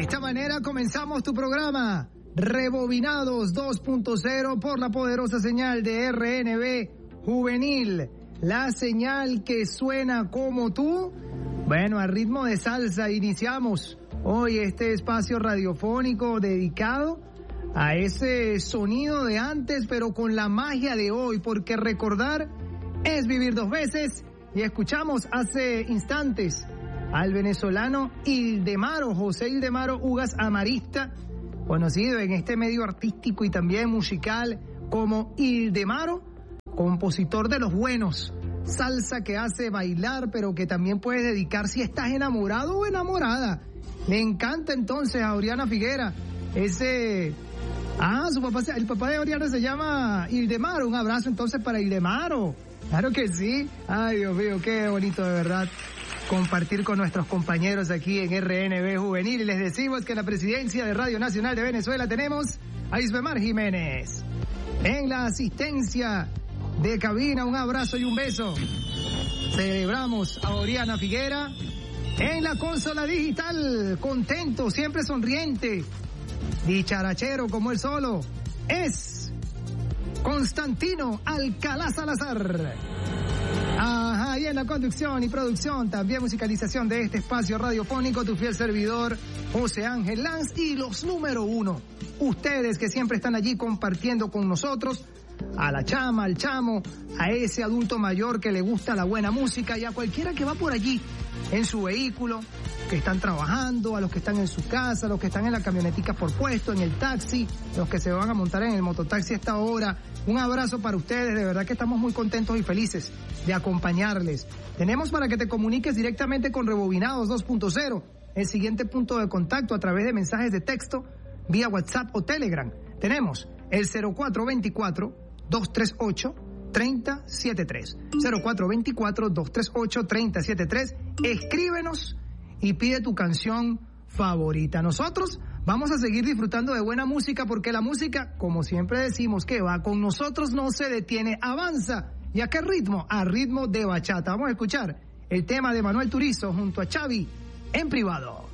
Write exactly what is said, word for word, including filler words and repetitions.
esta manera comenzamos tu programa Rebobinados dos punto cero por la poderosa señal de R N B Juvenil, la señal que suena como tú. Bueno, a ritmo de salsa iniciamos hoy este espacio radiofónico dedicado a ese sonido de antes, pero con la magia de hoy, porque recordar es vivir dos veces. Y escuchamos hace instantes al venezolano Ildemaro, José Ildemaro Ugas Amarista, conocido en este medio artístico y también musical como Ildemaro, compositor de los buenos, salsa que hace bailar, pero que también puedes dedicar si estás enamorado o enamorada. Le encanta entonces a Oriana Figuera ese... Ah, su papá, el papá de Oriana se llama Ildemaro. Un abrazo entonces para Ildemaro. Claro que sí. Ay, Dios mío, qué bonito de verdad compartir con nuestros compañeros aquí en R N B Juvenil. Y les decimos que en la presidencia de Radio Nacional de Venezuela tenemos a Isbemar Jiménez. En la asistencia de cabina, un abrazo y un beso. Celebramos a Oriana Figuera. En la consola digital, contento, siempre sonriente, dicharachero como él solo, es Constantino Alcalá Salazar. Ajá, y en la conducción y producción, también musicalización de este espacio radiofónico, tu fiel servidor, José Ángel Lanz, y los número uno, ustedes que siempre están allí compartiendo con nosotros, a la chama, al chamo, a ese adulto mayor que le gusta la buena música y a cualquiera que va por allí en su vehículo, que están trabajando, a los que están en su casa, a los que están en la camionetica por puesto, en el taxi, los que se van a montar en el mototaxi a esta hora. Un abrazo para ustedes, de verdad que estamos muy contentos y felices de acompañarles. Tenemos para que te comuniques directamente con Rebobinados dos punto cero, el siguiente punto de contacto a través de mensajes de texto, vía WhatsApp o Telegram. Tenemos el cero cuatro dos cuatro, dos tres ocho, tres cero siete tres. cero cuatro dos cuatro, dos tres ocho, tres cero siete tres. Escríbenos y pide tu canción favorita. Nosotros vamos a seguir disfrutando de buena música porque la música, como siempre decimos, que va con nosotros no se detiene, avanza. ¿Y a qué ritmo? A ritmo de bachata. Vamos a escuchar el tema de Manuel Turizo junto a Xavi en privado.